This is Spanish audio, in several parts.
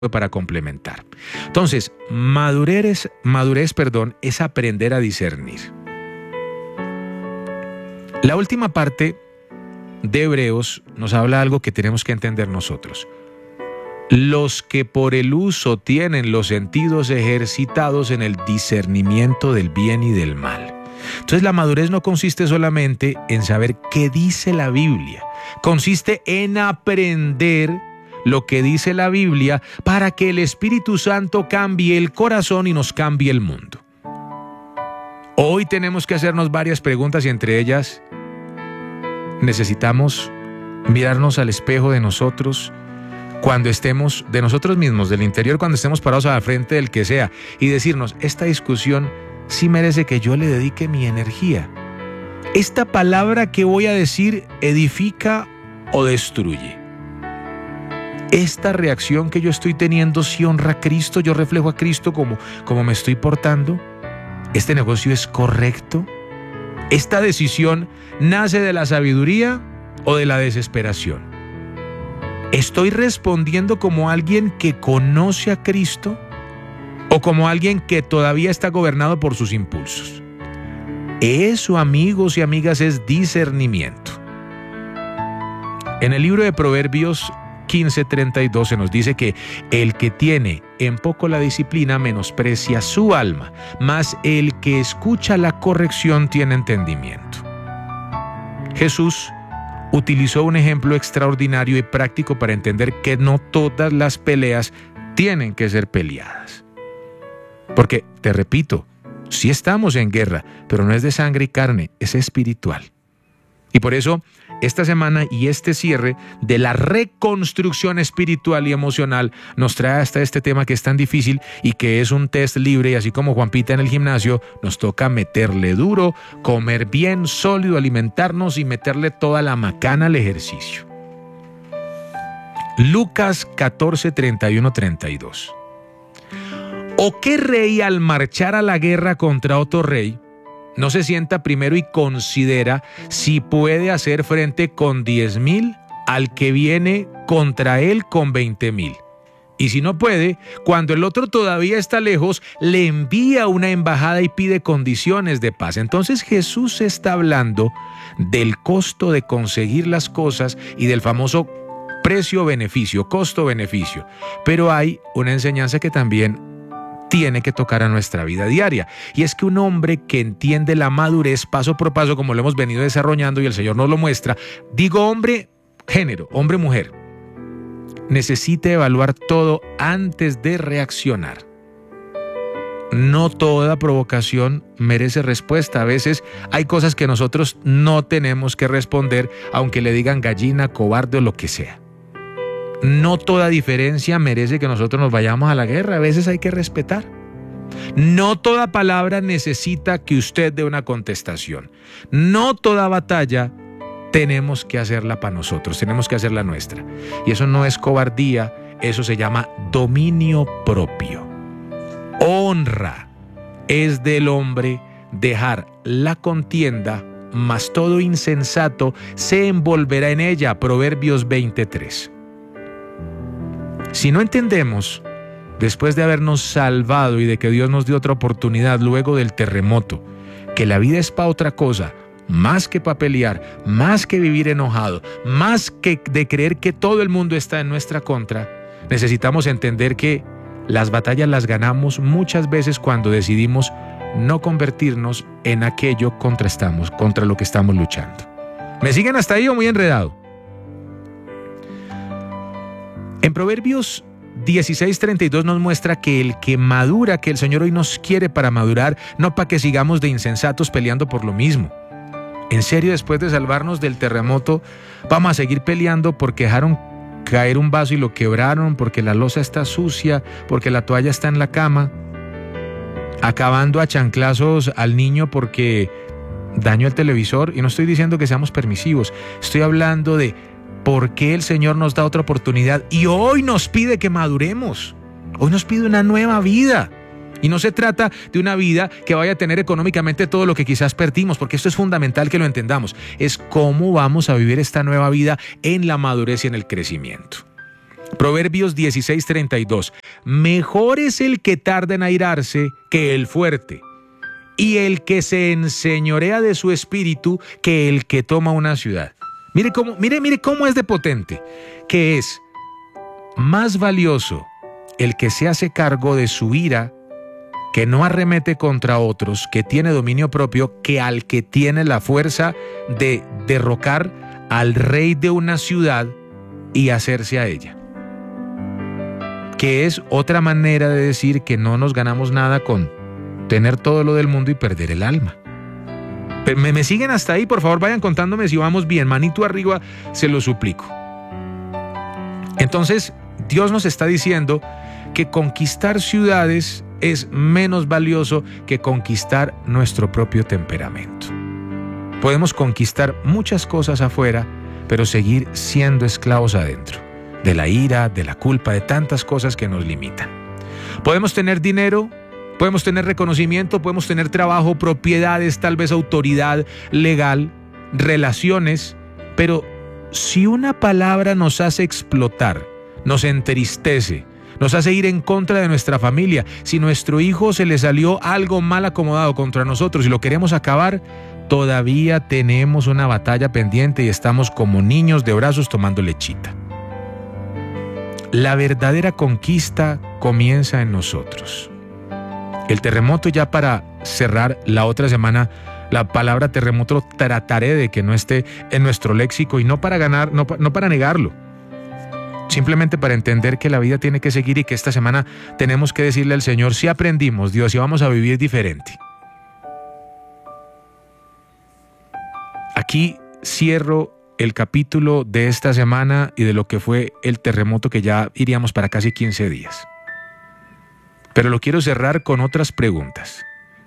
para complementar. Entonces, madurez, es aprender a discernir. La última parte de Hebreos nos habla de algo que tenemos que entender nosotros. Los que por el uso tienen los sentidos ejercitados en el discernimiento del bien y del mal. Entonces la madurez no consiste solamente en saber qué dice la Biblia, consiste en aprender lo que dice la Biblia para que el Espíritu Santo cambie el corazón y nos cambie el mundo. Hoy tenemos que hacernos varias preguntas y entre ellas necesitamos mirarnos al espejo de nosotros cuando estemos, de nosotros mismos, del interior, cuando estemos parados al frente del que sea y decirnos, esta discusión sí merece que yo le dedique mi energía. Esta palabra que voy a decir edifica o destruye. Esta reacción que yo estoy teniendo sí honra a Cristo, yo reflejo a Cristo como me estoy portando. ¿Este negocio es correcto? ¿Esta decisión nace de la sabiduría o de la desesperación? ¿Estoy respondiendo como alguien que conoce a Cristo o como alguien que todavía está gobernado por sus impulsos? Eso, amigos y amigas, es discernimiento. En el libro de Proverbios 15:32 se nos dice que el que tiene en poco la disciplina menosprecia su alma, mas el que escucha la corrección tiene entendimiento. Jesús utilizó un ejemplo extraordinario y práctico para entender que no todas las peleas tienen que ser peleadas. Porque, te repito, sí estamos en guerra, pero no es de sangre y carne, es espiritual. Y por eso, esta semana y este cierre de la reconstrucción espiritual y emocional nos trae hasta este tema que es tan difícil y que es un test libre, y así como Juanpita en el gimnasio, nos toca meterle duro, comer bien, sólido, alimentarnos y meterle toda la macana al ejercicio. Lucas 14:31-32. ¿O qué rey al marchar a la guerra contra otro rey no se sienta primero y considera si puede hacer frente con 10,000 al que viene contra él con 20,000? Y si no puede, cuando el otro todavía está lejos, le envía una embajada y pide condiciones de paz. Entonces Jesús está hablando del costo de conseguir las cosas y del famoso precio-beneficio, costo-beneficio. Pero hay una enseñanza que también tiene que tocar a nuestra vida diaria. Y es que un hombre que entiende la madurez paso por paso, como lo hemos venido desarrollando y el Señor nos lo muestra, digo hombre, género, hombre-mujer, necesita evaluar todo antes de reaccionar. No toda provocación merece respuesta. A veces hay cosas que nosotros no tenemos que responder, aunque le digan gallina, cobarde o lo que sea. No toda diferencia merece que nosotros nos vayamos a la guerra. A veces hay que respetar. No toda palabra necesita que usted dé una contestación. No toda batalla tenemos que hacerla para nosotros, tenemos que hacerla nuestra. Y eso no es cobardía, eso se llama dominio propio. Honra es del hombre dejar la contienda, mas todo insensato se envolverá en ella. Proverbios 20:3. Si no entendemos, después de habernos salvado y de que Dios nos dio otra oportunidad luego del terremoto, que la vida es para otra cosa, más que para pelear, más que vivir enojado, más que de creer que todo el mundo está en nuestra contra, necesitamos entender que las batallas las ganamos muchas veces cuando decidimos no convertirnos en aquello contra lo que estamos luchando. ¿Me siguen hasta ahí o muy enredado? En Proverbios 16:32 nos muestra que el que madura, que el Señor hoy nos quiere para madurar, no para que sigamos de insensatos peleando por lo mismo. En serio, después de salvarnos del terremoto, vamos a seguir peleando porque dejaron caer un vaso y lo quebraron, porque la loza está sucia, porque la toalla está en la cama, acabando a chanclazos al niño porque dañó el televisor. Y no estoy diciendo que seamos permisivos, estoy hablando de por qué el Señor nos da otra oportunidad y hoy nos pide que maduremos. Hoy nos pide una nueva vida. Y no se trata de una vida que vaya a tener económicamente todo lo que quizás perdimos, porque esto es fundamental que lo entendamos. Es cómo vamos a vivir esta nueva vida en la madurez y en el crecimiento. Proverbios 16:32. Mejor es el que tarda en airarse que el fuerte, y el que se enseñorea de su espíritu que el que toma una ciudad. Mire cómo es de potente, que es más valioso el que se hace cargo de su ira, que no arremete contra otros, que tiene dominio propio, que al que tiene la fuerza de derrocar al rey de una ciudad y hacerse a ella. Que es otra manera de decir que no nos ganamos nada con tener todo lo del mundo y perder el alma. ¿Me siguen hasta ahí? Por favor, vayan contándome si vamos bien. Manito arriba, se lo suplico. Entonces, Dios nos está diciendo que conquistar ciudades es menos valioso que conquistar nuestro propio temperamento. Podemos conquistar muchas cosas afuera, pero seguir siendo esclavos adentro, de la ira, de la culpa, de tantas cosas que nos limitan. Podemos tener dinero, podemos tener reconocimiento, podemos tener trabajo, propiedades, tal vez autoridad legal, relaciones, pero si una palabra nos hace explotar, nos entristece, nos hace ir en contra de nuestra familia, si nuestro hijo se le salió algo mal acomodado contra nosotros y lo queremos acabar, todavía tenemos una batalla pendiente y estamos como niños de brazos tomando lechita. La verdadera conquista comienza en nosotros. El terremoto, ya para cerrar la otra semana, la palabra terremoto trataré de que no esté en nuestro léxico, y no para ganar, no para negarlo, simplemente para entender que la vida tiene que seguir y que esta semana tenemos que decirle al Señor, si aprendimos, Dios, y vamos a vivir diferente. Aquí cierro el capítulo de esta semana y de lo que fue el terremoto, que ya iríamos para casi 15 días. Pero lo quiero cerrar con otras preguntas.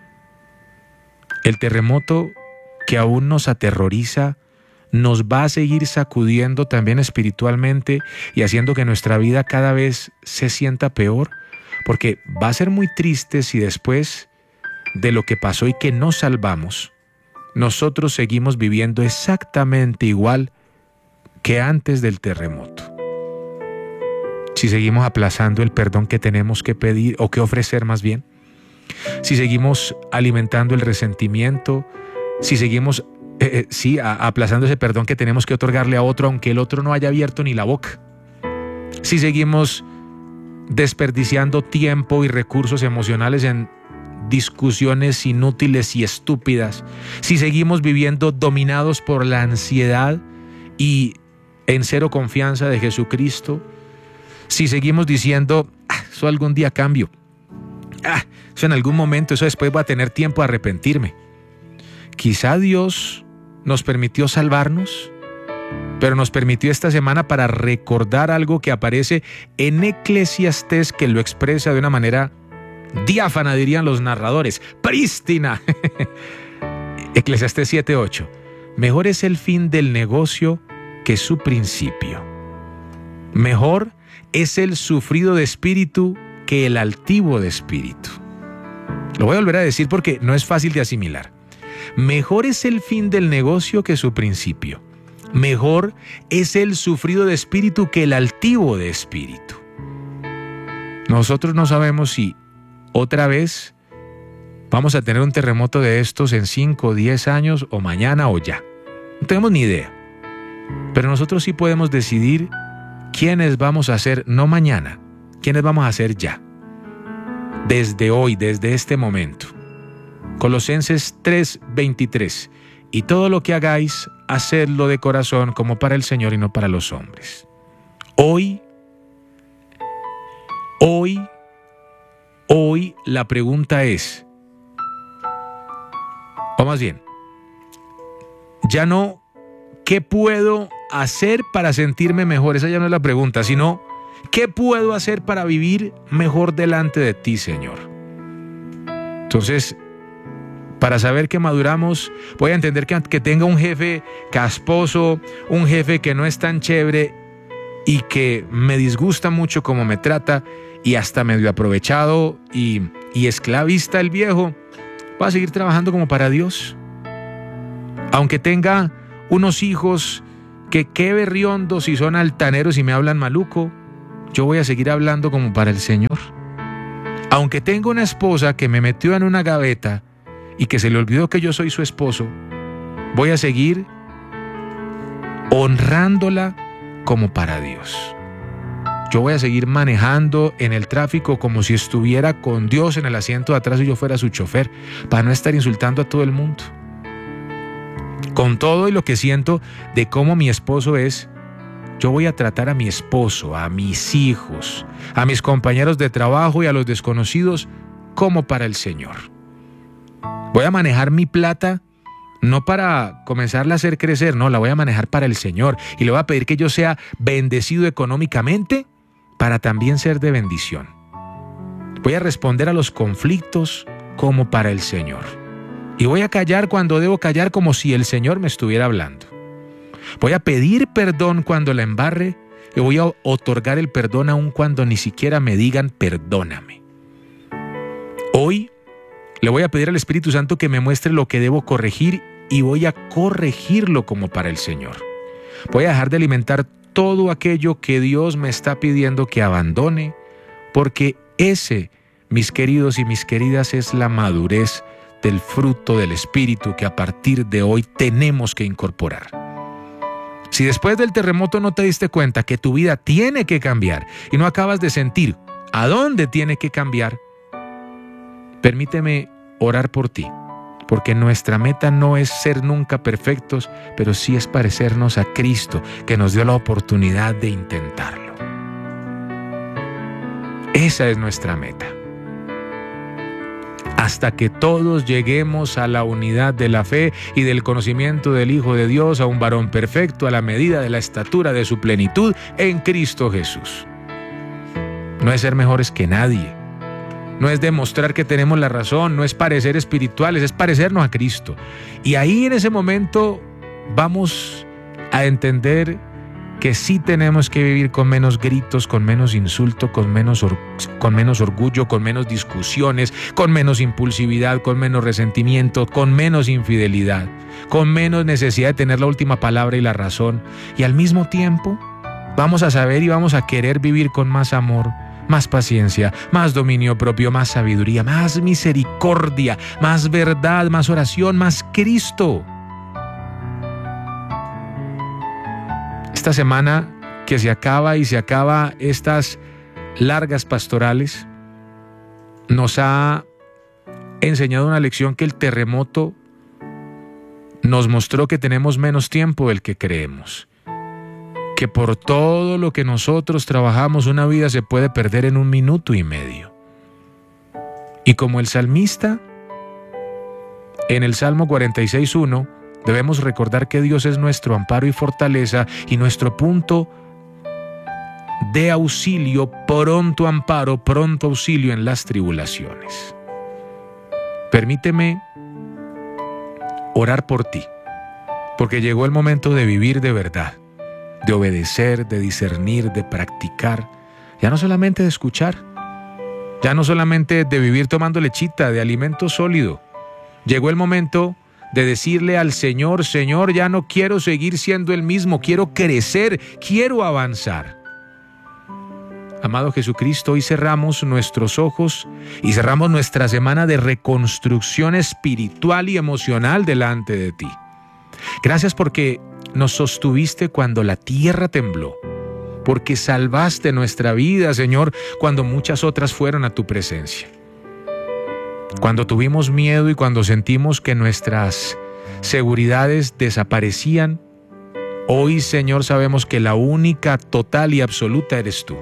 El terremoto que aún nos aterroriza, nos va a seguir sacudiendo también espiritualmente y haciendo que nuestra vida cada vez se sienta peor, porque va a ser muy triste si después de lo que pasó y que nos salvamos, nosotros seguimos viviendo exactamente igual que antes del terremoto. Si seguimos aplazando el perdón que tenemos que pedir o que ofrecer más bien, si seguimos alimentando el resentimiento, si seguimos aplazando ese perdón que tenemos que otorgarle a otro aunque el otro no haya abierto ni la boca, si seguimos desperdiciando tiempo y recursos emocionales en discusiones inútiles y estúpidas, si seguimos viviendo dominados por la ansiedad y en cero confianza de Jesucristo, si seguimos diciendo, eso algún día cambio, eso en algún momento, eso después voy a tener tiempo de arrepentirme. Quizá Dios nos permitió salvarnos, pero nos permitió esta semana para recordar algo que aparece en Eclesiastés, que lo expresa de una manera diáfana, dirían los narradores, prístina. Eclesiastés 7:8. Mejor es el fin del negocio que su principio. Mejor es el sufrido de espíritu que el altivo de espíritu. Lo voy a volver a decir porque no es fácil de asimilar. Mejor es el fin del negocio que su principio. Mejor es el sufrido de espíritu que el altivo de espíritu. Nosotros no sabemos si otra vez vamos a tener un terremoto de estos en 5 o 10 años, o mañana o ya. No tenemos ni idea. Pero nosotros sí podemos decidir quiénes vamos a ser, no mañana, quiénes vamos a ser ya. Desde hoy, desde este momento. Colosenses 3:23. Y todo lo que hagáis, hacedlo de corazón como para el Señor y no para los hombres. Hoy la pregunta es, o más bien, ya no ¿qué puedo hacer para sentirme mejor? Esa ya no es la pregunta, sino ¿qué puedo hacer para vivir mejor delante de ti, Señor? Entonces, para saber que maduramos, voy a entender que tenga un jefe casposo, un jefe que no es tan chévere y que me disgusta mucho cómo me trata y hasta medio aprovechado y esclavista el viejo, voy a seguir trabajando como para Dios. Aunque tenga unos hijos que qué berriondos y son altaneros y me hablan maluco, yo voy a seguir hablando como para el Señor. Aunque tengo una esposa que me metió en una gaveta y que se le olvidó que yo soy su esposo, voy a seguir honrándola como para Dios. Yo voy a seguir manejando en el tráfico como si estuviera con Dios en el asiento de atrás y yo fuera su chofer, para no estar insultando a todo el mundo. Con todo y lo que siento de cómo mi esposo es, yo voy a tratar a mi esposo, a mis hijos, a mis compañeros de trabajo y a los desconocidos como para el Señor. Voy a manejar mi plata no para comenzarla a hacer crecer, no, la voy a manejar para el Señor y le voy a pedir que yo sea bendecido económicamente para también ser de bendición. Voy a responder a los conflictos como para el Señor y voy a callar cuando debo callar como si el Señor me estuviera hablando. Voy a pedir perdón cuando la embarre y voy a otorgar el perdón aun cuando ni siquiera me digan perdóname. Hoy le voy a pedir al Espíritu Santo que me muestre lo que debo corregir y voy a corregirlo como para el Señor. Voy a dejar de alimentar todo aquello que Dios me está pidiendo que abandone, porque ese, mis queridos y mis queridas, es la madurez del fruto del Espíritu que a partir de hoy tenemos que incorporar. Si después del terremoto no te diste cuenta que tu vida tiene que cambiar y no acabas de sentir a dónde tiene que cambiar, permíteme orar por ti, porque nuestra meta no es ser nunca perfectos, pero sí es parecernos a Cristo, que nos dio la oportunidad de intentarlo. Esa es nuestra meta. Hasta que todos lleguemos a la unidad de la fe y del conocimiento del Hijo de Dios, a un varón perfecto, a la medida de la estatura de su plenitud en Cristo Jesús. No es ser mejores que nadie. No es demostrar que tenemos la razón, no es parecer espirituales, es parecernos a Cristo. Y ahí en ese momento vamos a entender que sí tenemos que vivir con menos gritos, con menos insulto, con menos orgullo, con menos discusiones, con menos impulsividad, con menos resentimiento, con menos infidelidad, con menos necesidad de tener la última palabra y la razón. Y al mismo tiempo vamos a saber y vamos a querer vivir con más amor, más paciencia, más dominio propio, más sabiduría, más misericordia, más verdad, más oración, más Cristo. Esta semana que se acaba estas largas pastorales, nos ha enseñado una lección que el terremoto nos mostró que tenemos menos tiempo del que creemos. Que por todo lo que nosotros trabajamos, una vida se puede perder en 1 minuto y medio. Y como el salmista, en el Salmo 46:1, debemos recordar que Dios es nuestro amparo y fortaleza y nuestro punto de auxilio, pronto amparo, pronto auxilio en las tribulaciones. Permíteme orar por ti, porque llegó el momento de vivir de verdad, de obedecer, de discernir, de practicar, ya no solamente de escuchar, ya no solamente de vivir tomando lechita, de alimento sólido. Llegó el momento de decirle al Señor: Señor, ya no quiero seguir siendo el mismo, quiero crecer, quiero avanzar. Amado Jesucristo, hoy cerramos nuestros ojos y cerramos nuestra semana de reconstrucción espiritual y emocional delante de ti. Gracias porque nos sostuviste cuando la tierra tembló, porque salvaste nuestra vida, Señor, cuando muchas otras fueron a tu presencia. Cuando tuvimos miedo y cuando sentimos que nuestras seguridades desaparecían, hoy, Señor, sabemos que la única, total y absoluta eres tú.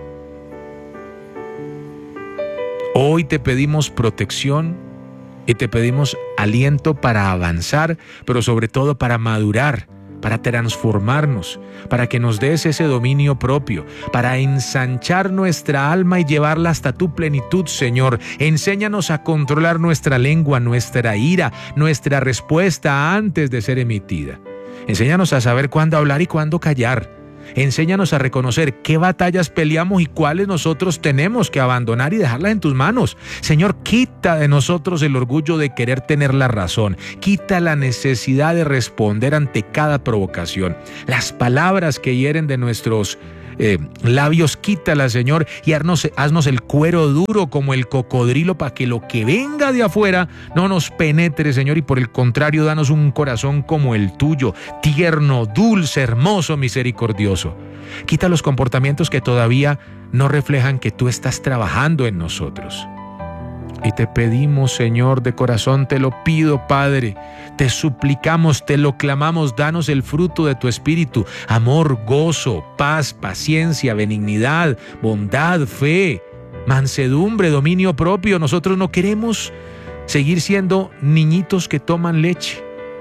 Hoy te pedimos protección y te pedimos aliento para avanzar, pero sobre todo para madurar, para transformarnos, para que nos des ese dominio propio, para ensanchar nuestra alma y llevarla hasta tu plenitud, Señor. Enséñanos a controlar nuestra lengua, nuestra ira, nuestra respuesta antes de ser emitida. Enséñanos a saber cuándo hablar y cuándo callar. Enséñanos a reconocer qué batallas peleamos y cuáles nosotros tenemos que abandonar y dejarlas en tus manos. Señor, quita de nosotros el orgullo de querer tener la razón. Quita la necesidad de responder ante cada provocación. Las palabras que hieren de nuestros labios quítala, Señor, y haznos el cuero duro como el cocodrilo para que lo que venga de afuera no nos penetre, Señor, y por el contrario, danos un corazón como el tuyo, tierno, dulce, hermoso, misericordioso. Quita los comportamientos que todavía no reflejan que tú estás trabajando en nosotros. Y te pedimos, Señor, de corazón te lo pido, Padre, te suplicamos, te lo clamamos, danos el fruto de tu Espíritu, amor, gozo, paz, paciencia, benignidad, bondad, fe, mansedumbre, dominio propio. Nosotros no queremos seguir siendo niñitos que toman leche.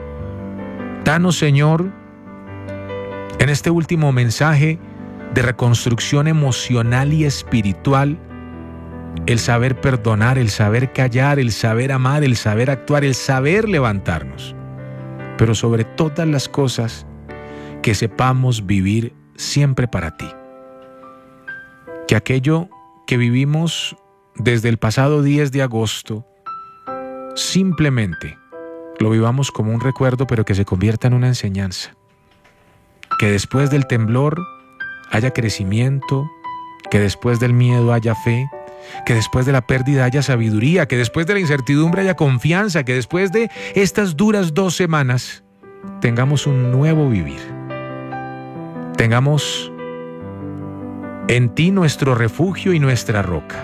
Danos, Señor, en este último mensaje de reconstrucción emocional y espiritual, el saber perdonar, el saber callar, el saber amar, el saber actuar, el saber levantarnos. Pero sobre todas las cosas, que sepamos vivir siempre para ti. Que aquello que vivimos desde el pasado 10 de agosto, simplemente lo vivamos como un recuerdo, pero que se convierta en una enseñanza. Que después del temblor haya crecimiento, que después del miedo haya fe, que después de la pérdida haya sabiduría, que después de la incertidumbre haya confianza, que después de estas duras 2 semanas tengamos un nuevo vivir. Tengamos en ti nuestro refugio y nuestra roca.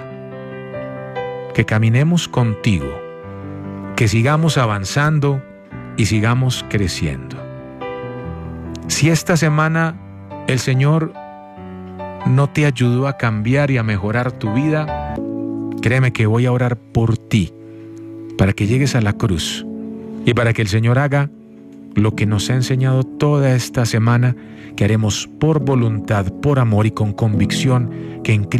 Que caminemos contigo, que sigamos avanzando y sigamos creciendo. Si esta semana el Señor no te ayudó a cambiar y a mejorar tu vida, créeme que voy a orar por ti, para que llegues a la cruz y para que el Señor haga lo que nos ha enseñado toda esta semana, que haremos por voluntad, por amor y con convicción, que en Cristo